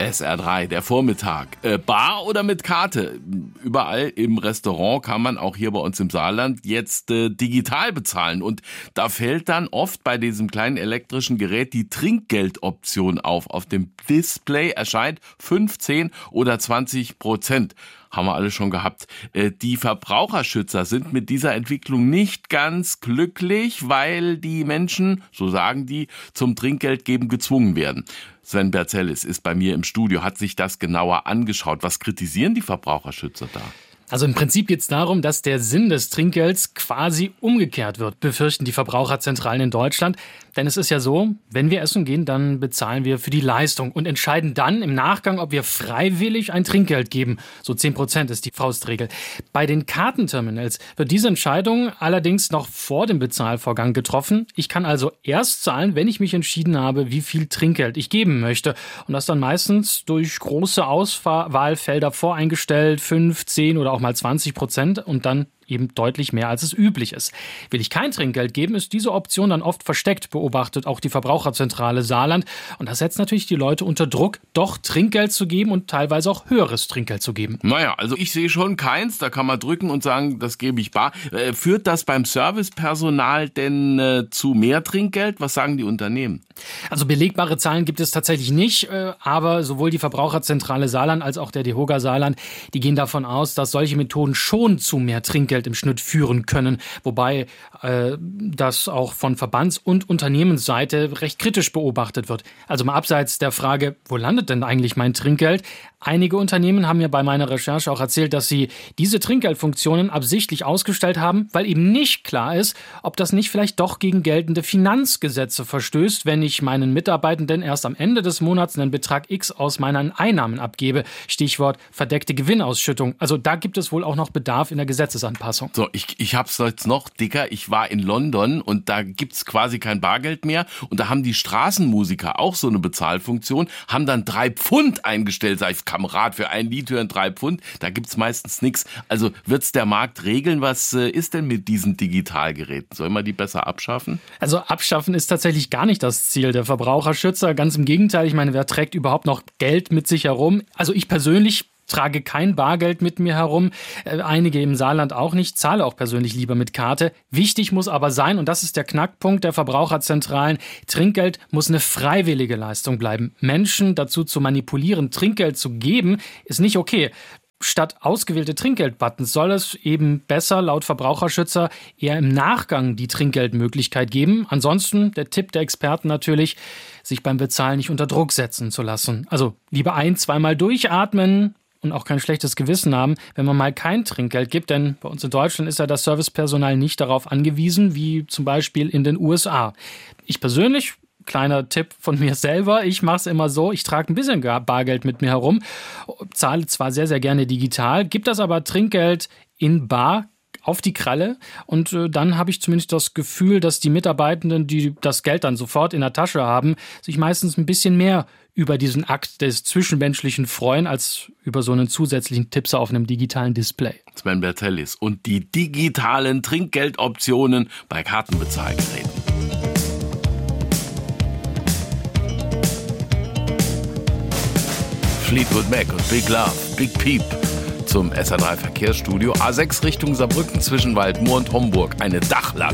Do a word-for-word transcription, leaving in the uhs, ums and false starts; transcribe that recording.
S R drei, der Vormittag. Äh, bar oder mit Karte? Überall im Restaurant kann man auch hier bei uns im Saarland jetzt äh, digital bezahlen. Und da fällt dann oft bei diesem kleinen elektrischen Gerät die Trinkgeldoption auf. Auf dem Display erscheint fünfzehn oder zwanzig Prozent. Haben wir alle schon gehabt. Äh, die Verbraucherschützer sind mit dieser Entwicklung nicht ganz glücklich, weil die Menschen, so sagen die, zum Trinkgeldgeben gezwungen werden. Sven Berzellis ist bei mir im Studio, hat sich das genauer angeschaut. Was kritisieren die Verbraucherschützer da? Also im Prinzip geht es darum, dass der Sinn des Trinkgelds quasi umgekehrt wird, befürchten die Verbraucherzentralen in Deutschland. Denn es ist ja so, wenn wir essen gehen, dann bezahlen wir für die Leistung und entscheiden dann im Nachgang, ob wir freiwillig ein Trinkgeld geben. So zehn Prozent ist die Faustregel. Bei den Kartenterminals wird diese Entscheidung allerdings noch vor dem Bezahlvorgang getroffen. Ich kann also erst zahlen, wenn ich mich entschieden habe, wie viel Trinkgeld ich geben möchte. Und das dann meistens durch große Auswahlfelder voreingestellt, fünf, zehn oder auch mal zwanzig Prozent und dann eben deutlich mehr, als es üblich ist. Will ich kein Trinkgeld geben, ist diese Option dann oft versteckt, beobachtet auch die Verbraucherzentrale Saarland. Und das setzt natürlich die Leute unter Druck, doch Trinkgeld zu geben und teilweise auch höheres Trinkgeld zu geben. Naja, also ich sehe schon keins, da kann man drücken und sagen, das gebe ich bar. Äh, führt das beim Servicepersonal denn äh, zu mehr Trinkgeld? Was sagen die Unternehmen? Also belegbare Zahlen gibt es tatsächlich nicht, äh, aber sowohl die Verbraucherzentrale Saarland als auch der DEHOGA Saarland, die gehen davon aus, dass solche Methoden schon zu mehr Trinkgeld im Schnitt führen können, wobei äh, das auch von Verbands- und Unternehmensseite recht kritisch beobachtet wird. Also mal abseits der Frage, wo landet denn eigentlich mein Trinkgeld? Einige Unternehmen haben mir bei meiner Recherche auch erzählt, dass sie diese Trinkgeldfunktionen absichtlich ausgestellt haben, weil eben nicht klar ist, ob das nicht vielleicht doch gegen geltende Finanzgesetze verstößt, wenn ich meinen Mitarbeitenden erst am Ende des Monats einen Betrag X aus meinen Einnahmen abgebe. Stichwort verdeckte Gewinnausschüttung. Also da gibt es wohl auch noch Bedarf in der Gesetzesanpassung. So, ich, ich hab's jetzt noch dicker. Ich war in London und da gibt's quasi kein Bargeld mehr. Und da haben die Straßenmusiker auch so eine Bezahlfunktion, haben dann drei Pfund eingestellt, sag ich, Kamerad, für ein Lied hören drei Pfund. Da gibt's meistens nichts. Also wird's der Markt regeln? Was äh, ist denn mit diesen Digitalgeräten? Soll man die besser abschaffen? Also abschaffen ist tatsächlich gar nicht das Ziel der Verbraucherschützer. Ganz im Gegenteil. Ich meine, wer trägt überhaupt noch Geld mit sich herum? Also ich persönlich trage kein Bargeld mit mir herum, äh, einige im Saarland auch nicht, zahle auch persönlich lieber mit Karte. Wichtig muss aber sein, und das ist der Knackpunkt der Verbraucherzentralen, Trinkgeld muss eine freiwillige Leistung bleiben. Menschen dazu zu manipulieren, Trinkgeld zu geben, ist nicht okay. Statt ausgewählte Trinkgeldbuttons soll es eben besser, laut Verbraucherschützer, eher im Nachgang die Trinkgeldmöglichkeit geben. Ansonsten, der Tipp der Experten natürlich, sich beim Bezahlen nicht unter Druck setzen zu lassen. Also lieber ein-, zweimal durchatmen und auch kein schlechtes Gewissen haben, wenn man mal kein Trinkgeld gibt. Denn bei uns in Deutschland ist ja das Servicepersonal nicht darauf angewiesen, wie zum Beispiel in den U S A. Ich persönlich, kleiner Tipp von mir selber, ich mache es immer so, ich trage ein bisschen Bargeld mit mir herum, zahle zwar sehr, sehr gerne digital, gebe das aber Trinkgeld in bar auf die Kralle und äh, dann habe ich zumindest das Gefühl, dass die Mitarbeitenden, die das Geld dann sofort in der Tasche haben, sich meistens ein bisschen mehr über diesen Akt des Zwischenmenschlichen freuen, als über so einen zusätzlichen Tipser auf einem digitalen Display. Sven Berzellis und die digitalen Trinkgeldoptionen bei Kartenbezahlgeräten. Fleetwood Mac und Big Love, Big Peep zum S R drei Verkehrsstudio. A sechs Richtung Saarbrücken zwischen Waldmoor und Homburg. Eine Dachlage.